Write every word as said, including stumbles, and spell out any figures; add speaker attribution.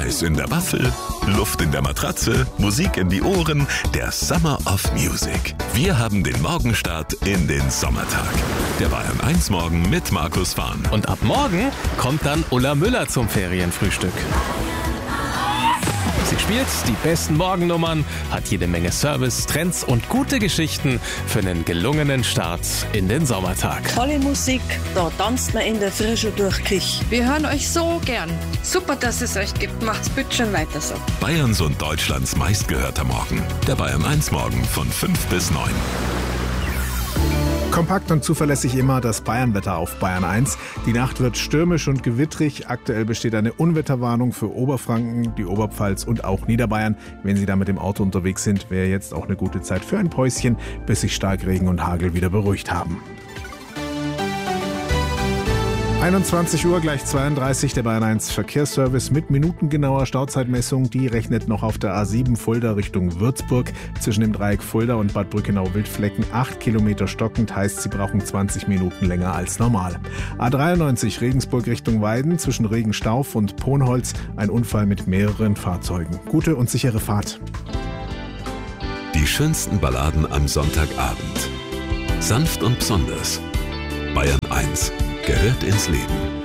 Speaker 1: Eis in der Waffel, Luft in der Matratze, Musik in die Ohren, der Summer of Music. Wir haben den Morgenstart in den Sommertag. Der Bayern eins Morgen mit Markus Fahn.
Speaker 2: Und ab morgen kommt dann Ulla Müller zum Ferienfrühstück. Sie spielt die besten Morgennummern, hat jede Menge Service, Trends und gute Geschichten für einen gelungenen Start in den Sommertag.
Speaker 3: Tolle Musik, da tanzt man in der Frische durch Kich.
Speaker 4: Wir hören euch so gern. Super, dass es euch gibt. Macht's bitte schon weiter so.
Speaker 1: Bayerns und Deutschlands meistgehörter Morgen. Der Bayern eins Morgen von fünf bis neun.
Speaker 5: Kompakt und zuverlässig immer das Bayernwetter auf Bayern eins. Die Nacht wird stürmisch und gewittrig. Aktuell besteht eine Unwetterwarnung für Oberfranken, die Oberpfalz und auch Niederbayern. Wenn Sie da mit dem Auto unterwegs sind, wäre jetzt auch eine gute Zeit für ein Päuschen, bis sich Starkregen und Hagel wieder beruhigt haben. einundzwanzig Uhr gleich zweiunddreißig, der Bayern eins Verkehrsservice mit minutengenauer Stauzeitmessung. Die rechnet noch auf der A sieben Fulda Richtung Würzburg. Zwischen dem Dreieck Fulda und Bad Brückenau-Wildflecken acht Kilometer stockend, heißt, Sie brauchen zwanzig Minuten länger als normal. A dreiundneunzig Regensburg Richtung Weiden, zwischen Regenstauf und Ponholz, ein Unfall mit mehreren Fahrzeugen. Gute und sichere Fahrt.
Speaker 1: Die schönsten Balladen am Sonntagabend. Sanft und besonders. Bayern eins gehört ins Leben.